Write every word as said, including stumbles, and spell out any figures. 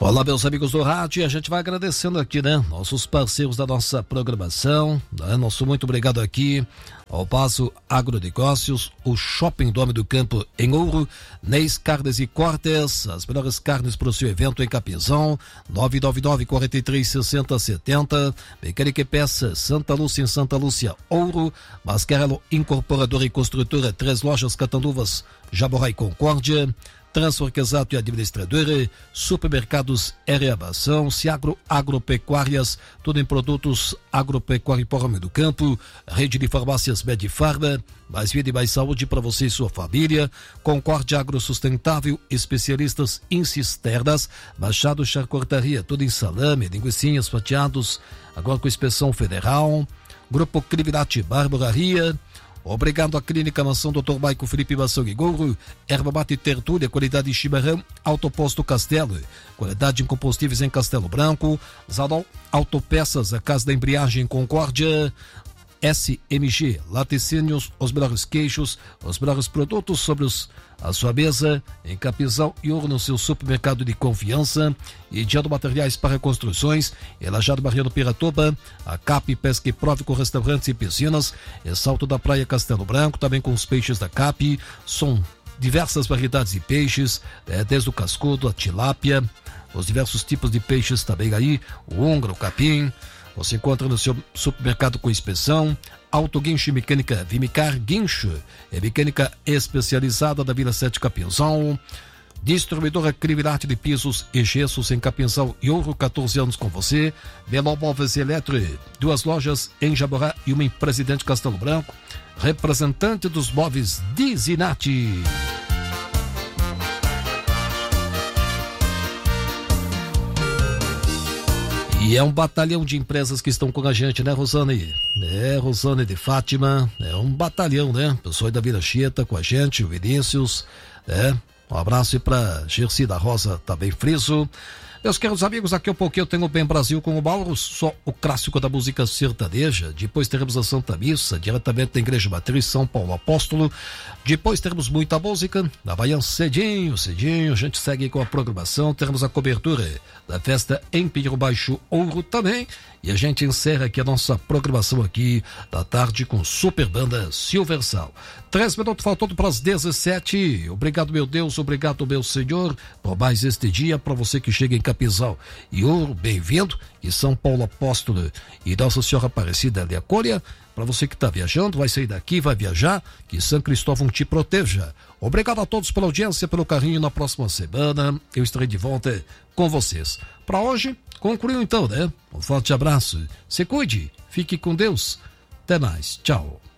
Olá, meus amigos do rádio, a gente vai agradecendo aqui, né, nossos parceiros da nossa programação, né? Nosso muito obrigado aqui ao Passo Agronegócios, o Shopping do Homem do Campo em Ouro, Neis Carnes e Cortes, as melhores carnes para o seu evento em Capinzão, nove nove nove, quatro três, seis zero sete zero, Mecânica e Peça, Santa Lúcia em Santa Lúcia, Ouro, Mascarello Incorporadora e Construtora, três lojas Catanduvas, Jaborá e Concórdia, Transforquesato e Administradora, Supermercados Ereabação, Ciagro Agropecuárias, tudo em produtos agropecuária e para o homem do campo, Rede de Farmácias Medifarma, mais vida e mais saúde para você e sua família, Concórdia Agro Sustentável, especialistas em cisternas, Machado Charcortaria, tudo em salame, linguicinhas, fatiados, agora com inspeção federal, Grupo Criminati Barbararia, obrigado à Clínica Mansão doutor Maico Felipe Mansão e Gouro, Erva Mate Tertúlia, qualidade em chimarrão, Autoposto Castelo, qualidade em combustíveis em Castelo Branco, Zadol Autopeças, a Casa da Embreagem em Concórdia, S M G, laticínios, os melhores queijos, os melhores produtos sobre os, a sua mesa, em Capinzão e Ouro no seu supermercado de confiança, e Diado Materiais para Construções, Elajado Barreiro Piratoba, a Cap Pesca e Prove com restaurantes e piscinas, e Salto da Praia Castelo Branco, também com os peixes da Cap, são diversas variedades de peixes, é, desde o cascudo, a tilápia, os diversos tipos de peixes também aí, o húngaro, o capim. Você encontra no seu supermercado com inspeção. Auto Guincho e Mecânica Vimicar Guincho, é mecânica especializada da Vila Sete Capinzão. Distribuidora Criminati de pisos e gessos em Capinzão e Ouro, quatorze anos com você. Belo Móveis Eletro, duas lojas em Jaborá e uma em Presidente Castelo Branco. Representante dos móveis Dizinati. E é um batalhão de empresas que estão com a gente, né, Rosane? É, Rosane de Fátima, é um batalhão, né? Pessoal da Vila Chieta com a gente, o Vinícius, né? Um abraço aí pra Gersi da Rosa, também friso. Meus queridos amigos, aqui um pouquinho eu tenho o Bem Brasil com o Mauro, só o clássico da música sertaneja. Depois teremos a Santa Missa, diretamente da Igreja Matriz São Paulo Apóstolo. Depois teremos muita música, na manhã cedinho, cedinho, a gente segue com a programação. Teremos a cobertura da festa em Pinheiro Baixo Ouro também. E a gente encerra aqui a nossa programação aqui da tarde com Super Banda Silversal. Três minutos faltando para as dezessete. Obrigado, meu Deus, obrigado, meu Senhor, por mais este dia. Para você que chega em Capinzão e Ouro, bem-vindo. E São Paulo Apóstolo e Nossa Senhora Aparecida de Acolha. Para você que está viajando, vai sair daqui, vai viajar, que São Cristóvão te proteja. Obrigado a todos pela audiência, pelo carinho. Na próxima semana eu estarei de volta com vocês. Para hoje, concluiu então, né? Um forte abraço. Se cuide, fique com Deus. Até mais. Tchau.